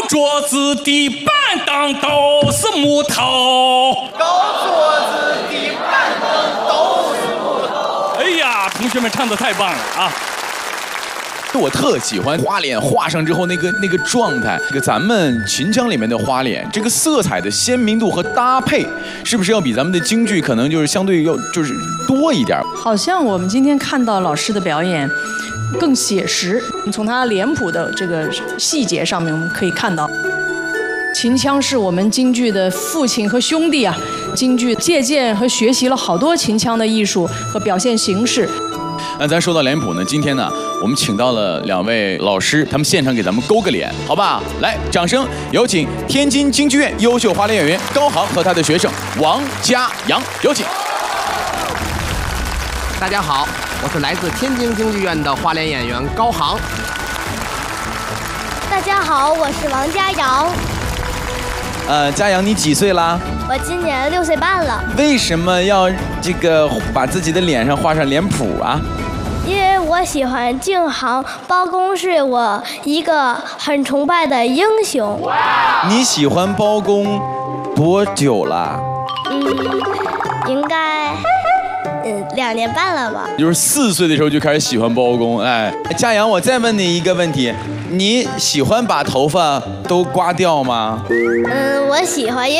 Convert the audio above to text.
桌子地板凳都是木头。 高桌子地板凳都是木头。 哎呀，同学们唱得太棒了啊！ 我特喜欢花脸画上之后那个状态，这个咱们秦腔里面的花脸，这个色彩的鲜明度和搭配，是不是要比咱们的京剧可能就是相对要就是多一点？ 好像我们今天看到老师的表演更写实，从他脸谱的这个细节上面，我们可以看到，秦腔是我们京剧的父亲和兄弟啊。京剧借鉴和学习了好多秦腔的艺术和表现形式。 那咱说到脸谱呢，今天呢，我们请到了2位老师，他们现场给咱们勾个脸，好吧？来，掌声有请天津京剧院优秀花脸演员高航和他的学生王嘉阳，有请。 大家好，我是来自天津京剧院的花脸演员高航。 大家好，我是王嘉阳。 嘉阳，你几岁啦？ 我今年6岁半了。 为什么要这个把自己的脸上画上脸谱啊？ 因为我喜欢京杭，包公是我一个很崇拜的英雄。 你喜欢包公多久了？ 应该2年半了吧。 就是4岁的时候就开始喜欢包公。哎，嘉阳，我再问你一个问题，你喜欢把头发都刮掉吗？ 我喜欢。